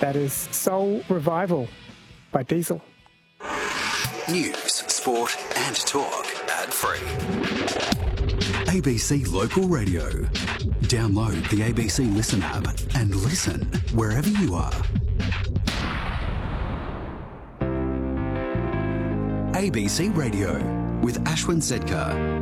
That is Soul Revival by Diesel. News, sport and talk ad-free. ABC Local Radio. Download the ABC Listen app and listen wherever you are. ABC Radio with Ashwin Sedkar.